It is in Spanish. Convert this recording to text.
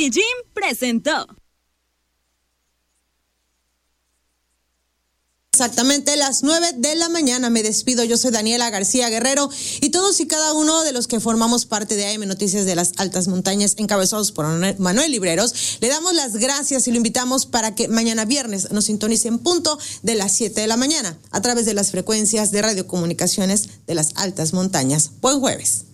Medellín presentó. Exactamente las 9 de la mañana. Me despido. Yo soy Daniela García Guerrero y todos y cada uno de los que formamos parte de AM Noticias de las Altas Montañas, encabezados por Manuel Libreros, le damos las gracias y lo invitamos para que mañana viernes nos sintonice en punto de las 7 de la mañana a través de las frecuencias de radiocomunicaciones de las Altas Montañas. Buen jueves.